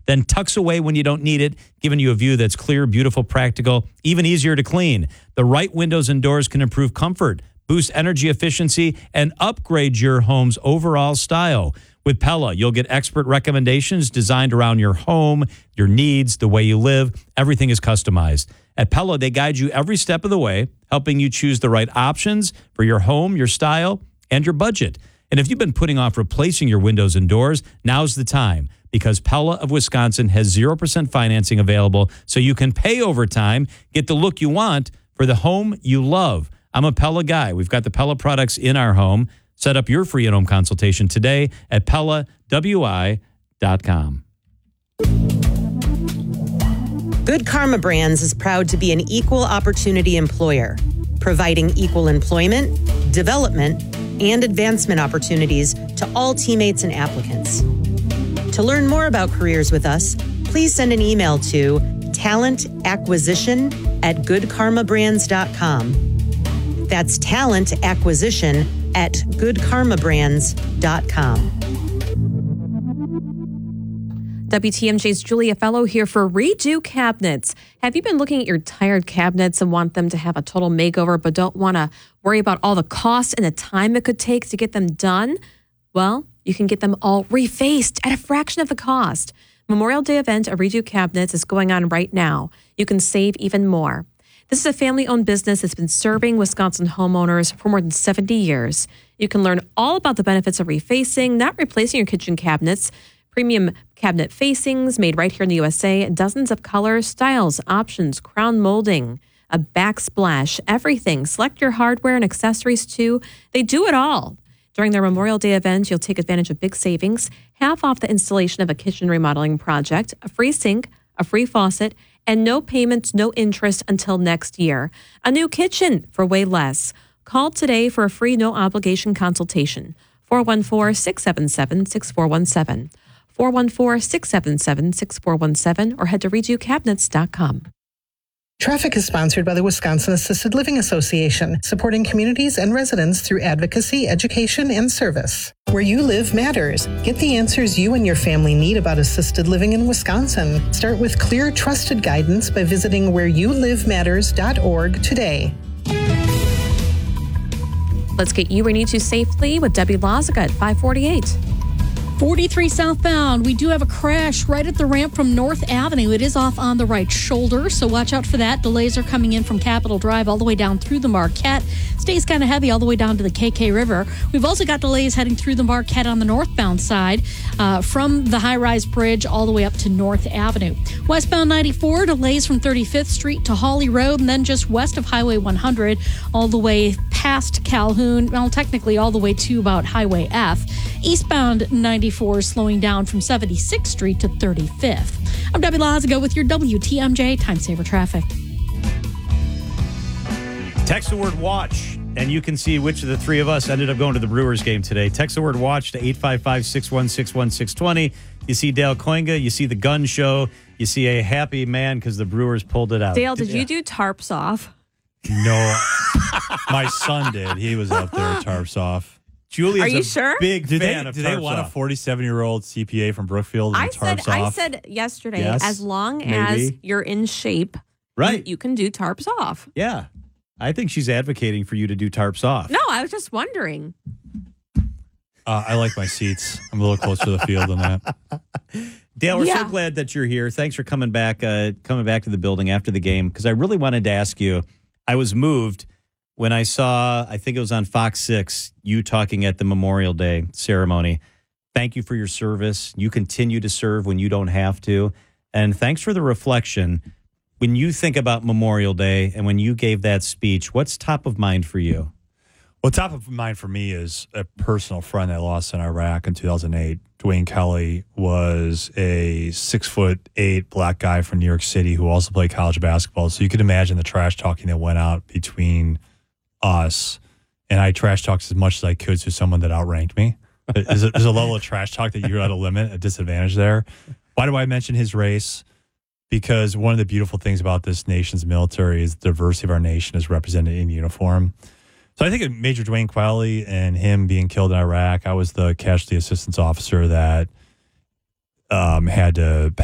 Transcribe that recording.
then tucks away when you don't need it, giving you a view that's clear, beautiful, practical, even easier to clean. The right windows and doors can improve comfort, boost energy efficiency, and upgrade your home's overall style. With Pella, you'll get expert recommendations designed around your home, your needs, the way you live. Everything is customized. At Pella, they guide you every step of the way, helping you choose the right options for your home, your style, and your budget. And if you've been putting off replacing your windows and doors, now's the time, because Pella of Wisconsin has 0% financing available, so you can pay over time, get the look you want for the home you love. I'm a Pella guy. We've got the Pella products in our home. Set up your free at-home consultation today at PellaWI.com. Good Karma Brands is proud to be an equal opportunity employer, providing equal employment, development, and advancement opportunities to all teammates and applicants. To learn more about careers with us, please send an email to talentacquisition@goodkarmabrands.com. That's talentacquisition@goodkarmabrands.com. WTMJ's Julia Fellow here for Redo Cabinets. Have you been looking at your tired cabinets and want them to have a total makeover but don't want to worry about all the cost and the time it could take to get them done? Well, you can get them all refaced at a fraction of the cost. Memorial Day event at Redo Cabinets is going on right now. You can save even more. This is a family-owned business that's been serving Wisconsin homeowners for more than 70 years. You can learn all about the benefits of refacing, not replacing your kitchen cabinets. Premium cabinet facings made right here in the USA, dozens of colors, styles, options, crown molding, a backsplash, everything. Select your hardware and accessories too. They do it all. During their Memorial Day event, you'll take advantage of big savings, half off the installation of a kitchen remodeling project, a free sink, a free faucet, and no payments, no interest until next year. A new kitchen for way less. Call today for a free no-obligation consultation. 414-677-6417. 414-677-6417 or head to redocabinets.com. Traffic is sponsored by the Wisconsin Assisted Living Association, supporting communities and residents through advocacy, education, and service. Where you live matters. Get the answers you and your family need about assisted living in Wisconsin. Start with clear, trusted guidance by visiting whereyouLiveMatters.org today. Let's get you where you need to safely with Debbie Lozica at 548. 43 southbound, we do have a crash right at the ramp from North Avenue. It is off on the right shoulder, so watch out for that. Delays are coming in from Capitol Drive all the way down through the Marquette. Stays kind of heavy all the way down to the KK River. We've also got delays heading through the Marquette on the northbound side from the high-rise bridge all the way up to North Avenue. Westbound 94, delays from 35th Street to Hawley Road, and then just west of Highway 100 all the way past Calhoun, well, technically all the way to about Highway F. Eastbound 94 slowing down from 76th Street to 35th. I'm Debbie Lozica with your WTMJ Time Saver Traffic. Text the word watch, and you can see which of the three of us ended up going to the Brewers game today. Text the word watch to 855-616-1620. You see Dale Koinga, you see the gun show, you see a happy man because the Brewers pulled it out. Dale, did you do tarps off? No, my son did. He was up there, tarps off. Julia's Are you a sure? big fan of Did they want tarps a 47-year-old CPA from Brookfield and tarps off? I said yesterday, Yes, as long maybe. as you're in shape, Right. you can do tarps off. Yeah. I think she's advocating for you to do tarps off. No, I was just wondering. I like my seats. I'm a little closer to the field than that. Dale, we're so Yeah. glad that you're here. Thanks for coming back to the building after the game, because I really wanted to ask you. I was moved when I saw, I think it was on Fox 6, you talking at the Memorial Day ceremony. Thank you for your service. You continue to serve when you don't have to. And thanks for the reflection. When you think about Memorial Day and when you gave that speech, what's top of mind for you? Well, top of mind for me is a personal friend I lost in Iraq in 2008. Dwayne Kelly was a 6'8" black guy from New York City who also played college basketball. So you could imagine the trash talking that went out between us. And I trash talked as much as I could to someone that outranked me. There's a level of trash talk that you're at a limit, a disadvantage there. Why do I mention his race? Because one of the beautiful things about this nation's military is the diversity of our nation is represented in uniform. So I think of Major Dwayne Kelly and him being killed in Iraq. I was the casualty assistance officer that had to